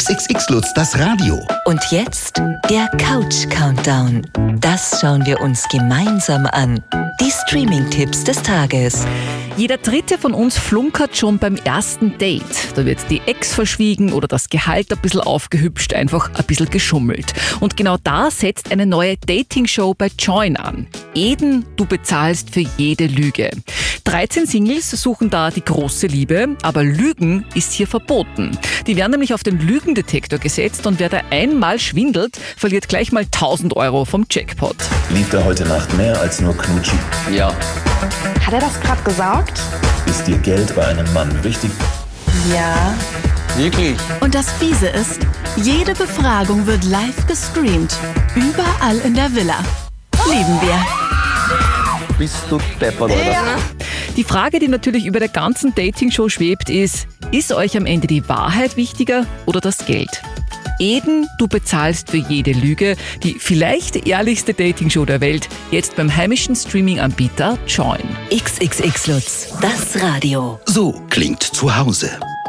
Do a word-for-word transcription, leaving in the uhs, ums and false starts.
X X X Lutz, das Radio. Und jetzt der Couch-Countdown. Das schauen wir uns gemeinsam an. Die Streaming-Tipps des Tages. Jeder Dritte von uns flunkert schon beim ersten Date. Da wird die Ex verschwiegen oder das Gehalt ein bisschen aufgehübscht, einfach ein bisschen geschummelt. Und genau da setzt eine neue Dating-Show bei Join an. Eden, du bezahlst für jede Lüge. dreizehn Singles suchen da die große Liebe, aber Lügen ist hier verboten. Die werden nämlich auf den Lügendetektor gesetzt und wer da einmal schwindelt, verliert gleich mal tausend Euro vom Jackpot. Lief er heute Nacht mehr als nur knutschen? Ja. Hat er das gerade gesagt? Ist dir Geld bei einem Mann wichtig? Ja. Wirklich? Und das Fiese ist, jede Befragung wird live gestreamt. Überall in der Villa. Lieben wir. Bist du deppert, oder? Ja. Die Frage, die natürlich über der ganzen Dating-Show schwebt, ist, ist euch am Ende die Wahrheit wichtiger oder das Geld? Eden, du bezahlst für jede Lüge, die vielleicht ehrlichste Dating-Show der Welt, jetzt beim heimischen Streaming-Anbieter Join. X X X Lutz, das Radio. So klingt zu Hause.